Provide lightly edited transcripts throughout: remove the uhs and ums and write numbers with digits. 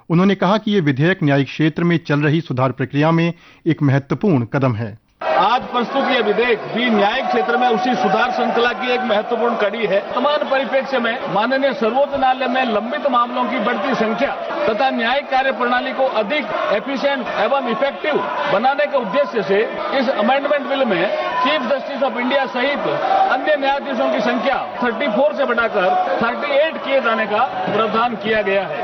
उन्होंने कहा कि ये विधेयक न्यायिक क्षेत्र में चल रही सुधार प्रक्रिया में एक महत्वपूर्ण कदम है। आज प्रस्तुत यह विधेयक भी न्यायिक क्षेत्र में उसी सुधार श्रृंखला की एक महत्वपूर्ण कड़ी है। वर्तमान परिप्रेक्ष्य में माननीय सर्वोच्च न्यायालय में लंबित मामलों की बढ़ती संख्या तथा न्यायिक कार्य प्रणाली को अधिक एफिशिएंट एवं इफेक्टिव बनाने के उद्देश्य से इस अमेंडमेंट बिल में चीफ जस्टिस ऑफ इंडिया सहित अन्य न्यायाधीशों की संख्या 34 से बढ़ाकर 38 किए जाने का प्रावधान किया गया है।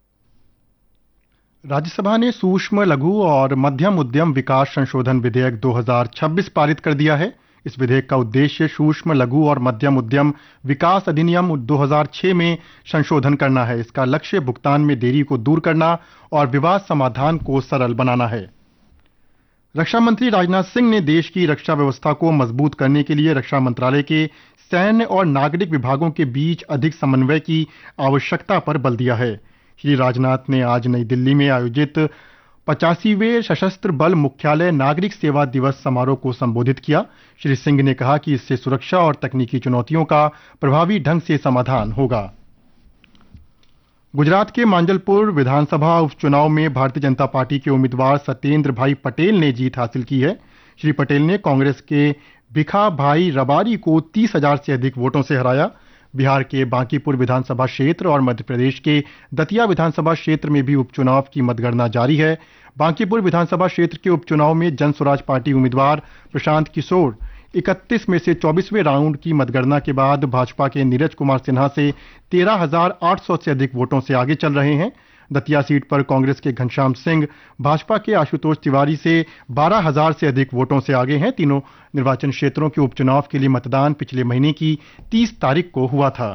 राज्यसभा ने सूक्ष्म लघु और मध्यम उद्यम विकास संशोधन विधेयक 2026 पारित कर दिया है। इस विधेयक का उद्देश्य सूक्ष्म लघु और मध्यम उद्यम विकास अधिनियम 2006 में संशोधन करना है। इसका लक्ष्य भुगतान में देरी को दूर करना और विवाद समाधान को सरल बनाना है। रक्षा मंत्री राजनाथ सिंह ने देश की रक्षा व्यवस्था को मजबूत करने के लिए रक्षा मंत्रालय के सैन्य और नागरिक विभागों के बीच अधिक समन्वय की आवश्यकता पर बल दिया है। श्री राजनाथ ने आज नई दिल्ली में आयोजित 85वें सशस्त्र बल मुख्यालय नागरिक सेवा दिवस समारोह को संबोधित किया। श्री सिंह ने कहा कि इससे सुरक्षा और तकनीकी चुनौतियों का प्रभावी ढंग से समाधान होगा। गुजरात के मांजलपुर विधानसभा उपचुनाव में भारतीय जनता पार्टी के उम्मीदवार सत्येंद्र भाई पटेल ने जीत हासिल की है। श्री पटेल ने कांग्रेस के भिखा भाई रबारी को 30,000 से अधिक वोटों से हराया। बिहार के बांकीपुर विधानसभा क्षेत्र और मध्य प्रदेश के दतिया विधानसभा क्षेत्र में भी उपचुनाव की मतगणना जारी है। बांकीपुर विधानसभा क्षेत्र के उपचुनाव में जन स्वराज पार्टी उम्मीदवार प्रशांत किशोर 31 में से 24वें राउंड की मतगणना के बाद भाजपा के नीरज कुमार सिन्हा से 13,800 से अधिक वोटों से आगे चल रहे हैं। दतिया सीट पर कांग्रेस के घनश्याम सिंह भाजपा के आशुतोष तिवारी से 12,000 से अधिक वोटों से आगे हैं। तीनों निर्वाचन क्षेत्रों के उपचुनाव के लिए मतदान पिछले महीने की 30 तारीख को हुआ था।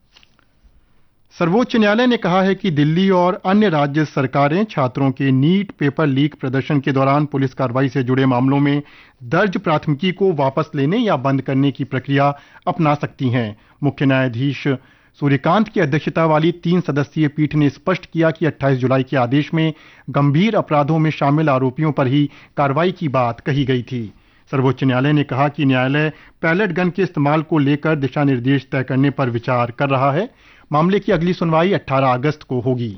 सर्वोच्च न्यायालय ने कहा है कि दिल्ली और अन्य राज्य सरकारें छात्रों के नीट पेपर लीक प्रदर्शन के दौरान पुलिस कार्रवाई से जुड़े मामलों में दर्ज प्राथमिकी को वापस लेने या बंद करने की प्रक्रिया अपना सकती हैं। मुख्य न्यायाधीश सूर्यकांत की अध्यक्षता वाली 3 सदस्यीय पीठ ने स्पष्ट किया कि 28 जुलाई के आदेश में गंभीर अपराधों में शामिल आरोपियों पर ही कार्रवाई की बात कही गई थी। सर्वोच्च न्यायालय ने कहा कि न्यायालय पैलेट गन के इस्तेमाल को लेकर दिशा निर्देश तय करने पर विचार कर रहा है। मामले की अगली सुनवाई 18 अगस्त को होगी।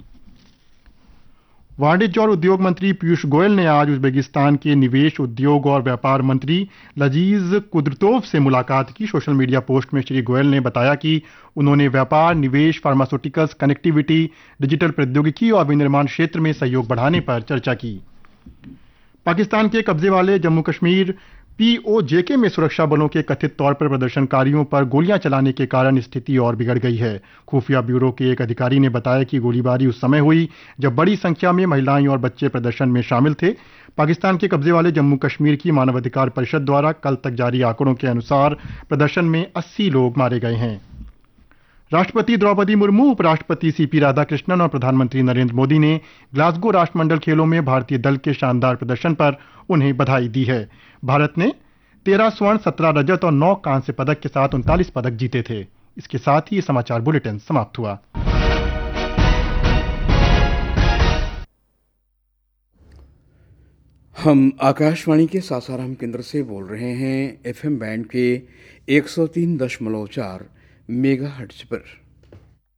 वाणिज्य और उद्योग मंत्री पीयूष गोयल ने आज उज्बेकिस्तान के निवेश, उद्योग और व्यापार मंत्री लजीज कुद्रतोव से मुलाकात की। सोशल मीडिया पोस्ट में श्री गोयल ने बताया कि उन्होंने व्यापार, निवेश, फार्मास्यूटिकल्स, कनेक्टिविटी, डिजिटल प्रौद्योगिकी और विनिर्माण क्षेत्र में सहयोग बढ़ाने पर चर्चा की। पाकिस्तान के कब्जे वाले जम्मू कश्मीर पीओजेके में सुरक्षा बलों के कथित तौर पर प्रदर्शनकारियों पर गोलियां चलाने के कारण स्थिति और बिगड़ गई है। खुफिया ब्यूरो के एक अधिकारी ने बताया कि गोलीबारी उस समय हुई जब बड़ी संख्या में महिलाएं और बच्चे प्रदर्शन में शामिल थे। पाकिस्तान के कब्जे वाले जम्मू कश्मीर की मानवाधिकार परिषद द्वारा कल तक जारी आंकड़ों के अनुसार प्रदर्शन में 80 लोग मारे गए हैं। राष्ट्रपति द्रौपदी मुर्मू, उपराष्ट्रपति सीपी राधाकृष्णन और प्रधानमंत्री नरेंद्र मोदी ने ग्लासगो राष्ट्रमंडल खेलों में भारतीय दल के शानदार प्रदर्शन पर उन्हें बधाई दी है। भारत ने 13 स्वर्ण, 17 रजत और 9 कांस्य पदक के साथ 39 पदक जीते थे। इसके साथ ही ये समाचार बुलेटिन समाप्त हुआ। हम आकाशवाणी के सासाराम केंद्र से बोल रहे हैं एफएम बैंड के 103.4 मेगाहर्ट्ज पर।